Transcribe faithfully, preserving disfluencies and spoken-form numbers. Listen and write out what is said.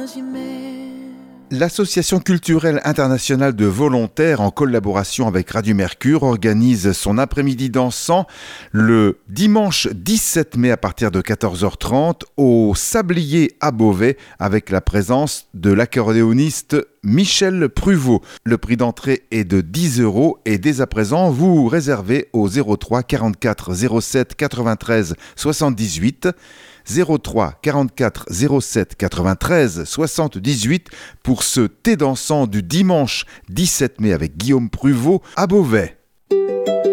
L'Association culturelle internationale de volontaires, en collaboration avec Radio Mercure, organise son après-midi dansant le dimanche dix-sept mai à partir de quatorze heures trente au Sablier à Beauvais avec la présence de l'accordéoniste Michel Pruvot. Le prix d'entrée est de dix euros et dès à présent, vous réservez au zéro trois quarante-quatre zéro sept quatre-vingt-treize soixante-dix-huit. zéro trois quarante-quatre zéro sept quatre-vingt-treize soixante-dix-huit pour ce thé dansant du dimanche dix-sept mai avec Guillaume Pruvot à Beauvais.